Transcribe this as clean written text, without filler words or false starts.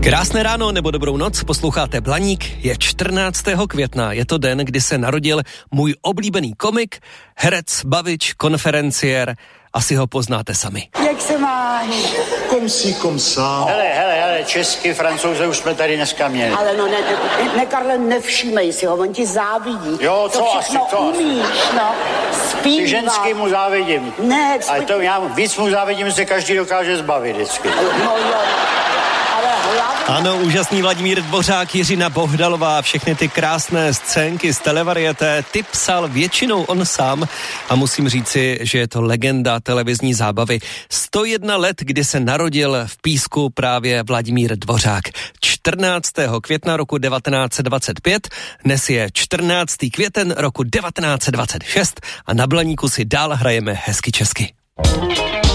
Krásné ráno nebo dobrou noc, posloucháte Blaník, je 14. května, je to den, kdy se narodil můj oblíbený komik, herec, bavič, konferenciér, asi ho poznáte sami. Jak se máš? Komsá. Hele, česky, Francouze už jsme tady dneska měli. Ale no ne, Karle, nevšímej si ho, on ti závidí. Jo, to co všechno asi, co umíš, no. Zpívá. Ty ženský mu závidím. Ne, ale to já víc mu závidím, se každý dokáže zbavit vždycky. No jo, ale hlavně... Ano, úžasný Vladimír Dvořák, Jiřina Bohdalová, všechny ty krásné scénky z televarieté, ty psal většinou on sám a musím říci, že je to legenda televizní zábavy. 101 let, kdy se narodil v Písku právě Vladimír Dvořák. 14. května roku 1925, dnes je 14. květen roku 1926 a na Blaníku si dál hrajeme hezky česky.